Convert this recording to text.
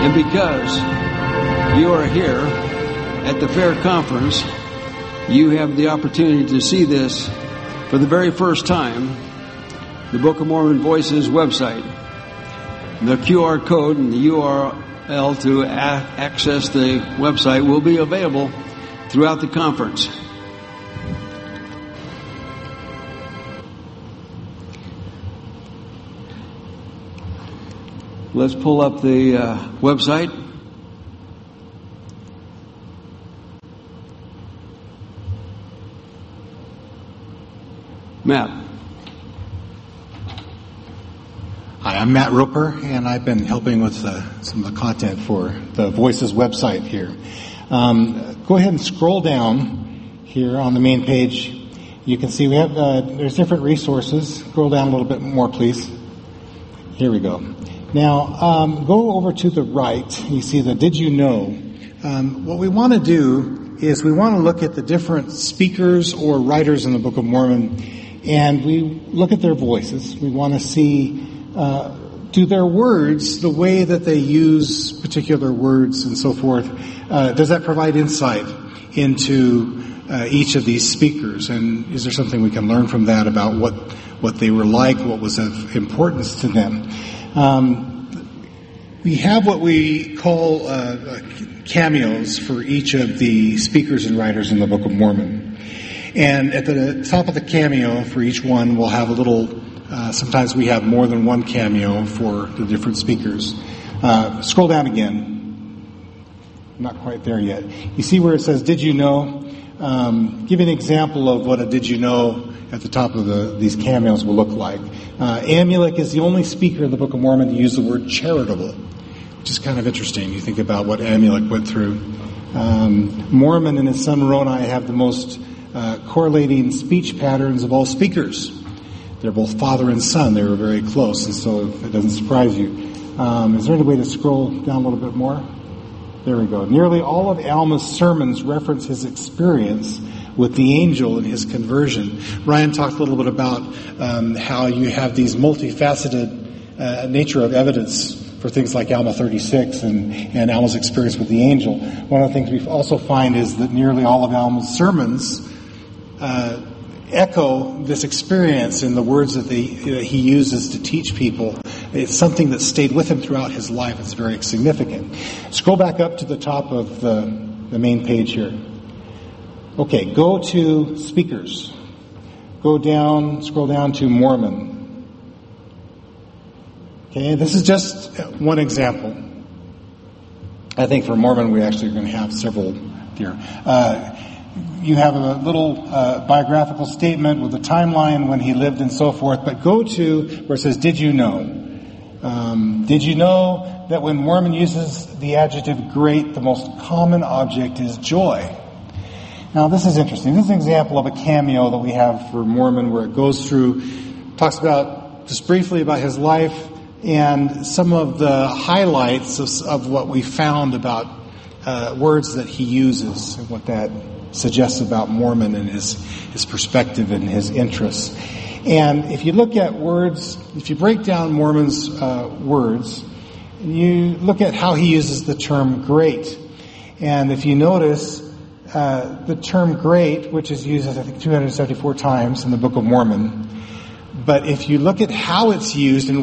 And because you are here at the Fair Conference, you have the opportunity to see this for the very first time, the Book of Mormon Voices website. The QR code and the URL to access the website will be available throughout the conference. Let's pull up the website. Matt. Hi, I'm Matt Roper, and I've been helping with some of the content for the Voices website here. Go ahead and scroll down here on the main page. You can see we have there's different resources. Scroll down a little bit more, please. Here we go. Now, go over to the right. You see the Did You Know? What we want to do is we want to look at the different speakers or writers in the Book of Mormon, and we look at their voices. We want to see, do their words, the way that they use particular words and so forth, does that provide insight into each of these speakers? And is there something we can learn from that about what they were like, what was of importance to them? We have what we call cameos for each of the speakers and writers in the Book of Mormon. And at the top of the cameo for each one, we'll have a little, sometimes we have more than one cameo for the different speakers. Scroll down again. Not quite there yet. You see where it says, Did You Know? Give an example of what a Did You Know at the top of these cameos will look like. Amulek is the only speaker in the Book of Mormon to use the word charitable, which is kind of interesting. You think about what Amulek went through. Mormon and his son Moroni have the most correlating speech patterns of all speakers. They're both father and son. They were very close, and so it doesn't surprise you. Is there any way to scroll down a little bit more? There we go. Nearly all of Alma's sermons reference his experience with the angel and his conversion. Ryan talked a little bit about how you have these multifaceted nature of evidence for things like Alma 36 and Alma's experience with the angel. One of the things we also find is that nearly all of Alma's sermons echo this experience in the words that he uses to teach people. It's something that stayed with him throughout his life. It's very significant. Scroll back up to the top of the main page here. Okay, go to speakers. Scroll down to Mormon. Okay, this is just one example. I think for Mormon we actually are going to have several here. You have a little biographical statement with a timeline when he lived and so forth, but go to where it says, Did you know? Did you know that when Mormon uses the adjective great, the most common object is joy? Now, this is interesting. This is an example of a cameo that we have for Mormon where it goes through, talks about, just briefly about his life and some of the highlights of what we found about words that he uses and what that suggests about Mormon and his perspective and his interests. And if you look at words, if you break down Mormon's words, you look at how he uses the term great. And if you notice, the term great, which is used, I think, 274 times in the Book of Mormon. But if you look at how it's used and